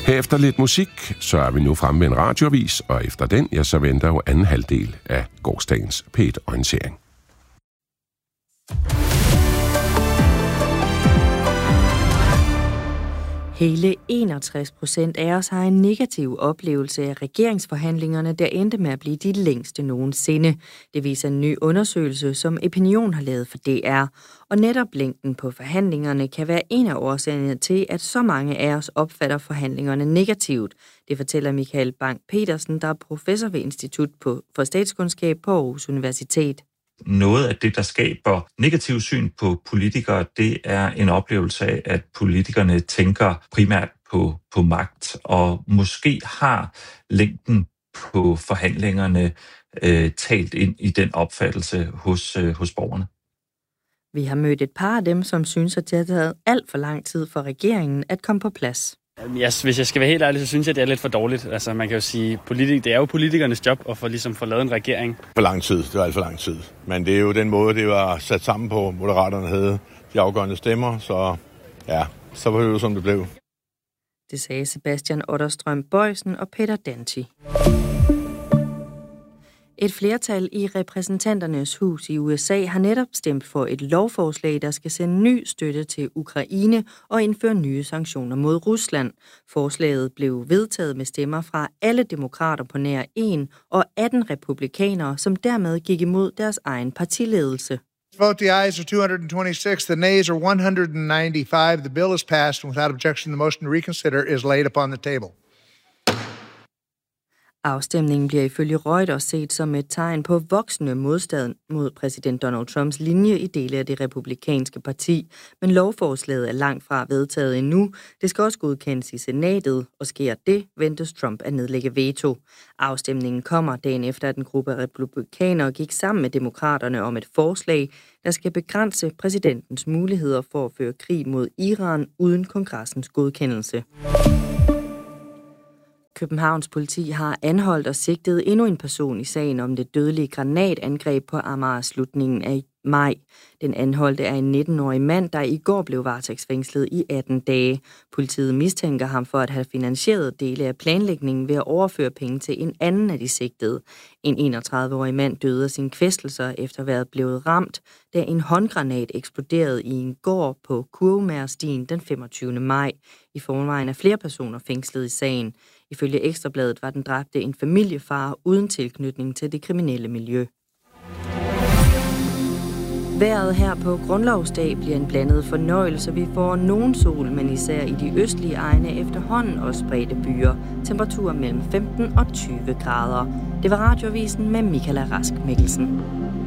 Efter lidt musik, så er vi nu fremme med en radioavis, og efter den, ja, så venter jo anden halvdel af gårsdagens P1-orientering. Hele 61% af os har en negativ oplevelse af regeringsforhandlingerne, der endte med at blive de længste nogensinde. Det viser en ny undersøgelse, som Opinion har lavet for DR. Og netop længden på forhandlingerne kan være en af årsagerne til, at så mange af os opfatter forhandlingerne negativt. Det fortæller Michael Bang-Petersen, der er professor ved Institut for Statskundskab på Aarhus Universitet. Noget af det, der skaber negativ syn på politikere, det er en oplevelse af, at politikerne tænker primært på magt, og måske har længden på forhandlingerne talt ind i den opfattelse hos borgerne. Vi har mødt et par af dem, som synes, at det har taget alt for lang tid for regeringen at komme på plads. Hvis jeg skal være helt ærlig, så synes jeg, det er lidt for dårligt. Altså, man kan jo sige, det er jo politikernes job at få lavet en regering. For lang tid, det var alt for lang tid. Men det er jo den måde, det var sat sammen på. Moderaterne havde de afgørende stemmer, så ja, så var det jo, som det blev. Det sagde Sebastian Otterstrøm Bøjsen og Peter Danti. Et flertal i repræsentanternes hus i USA har netop stemt for et lovforslag, der skal sende ny støtte til Ukraine og indføre nye sanktioner mod Rusland. Forslaget blev vedtaget med stemmer fra alle demokrater på nær 1 og 18 republikanere, som dermed gik imod deres egen partiledelse. Vote the ayes are 226, the nays are 195. The bill is passed, and without objection, the motion to reconsider is laid upon the table. Afstemningen bliver ifølge Reuters set som et tegn på voksende modstand mod præsident Donald Trumps linje i dele af det republikanske parti. Men lovforslaget er langt fra vedtaget endnu. Det skal også godkendes i senatet, og sker det, ventes Trump at nedlægge veto. Afstemningen kommer dagen efter, at en gruppe af republikanere gik sammen med demokraterne om et forslag, der skal begrænse præsidentens muligheder for at føre krig mod Iran uden kongressens godkendelse. Københavns politi har anholdt og sigtet endnu en person i sagen om det dødelige granatangreb på Amager slutningen af maj. Den anholdte er en 19-årig mand, der i går blev varetægtsfængslet i 18 dage. Politiet mistænker ham for at have finansieret dele af planlægningen ved at overføre penge til en anden af de sigtede. En 31-årig mand døde af sine kvæstelser efter at være blevet ramt, da en håndgranat eksploderede i en gård på Kurvemærstien den 25. maj. I forvejen er flere personer fængslet i sagen. Ifølge Ekstrabladet var den dræbte en familiefar uden tilknytning til det kriminelle miljø. Vejret her på Grundlovsdag bliver en blandet fornøjelse. Vi får nogen sol, men især i de østlige egne efterhånden også spredte byer. Temperaturer mellem 15 og 20 grader. Det var Radioavisen med Michaela Rask Mikkelsen.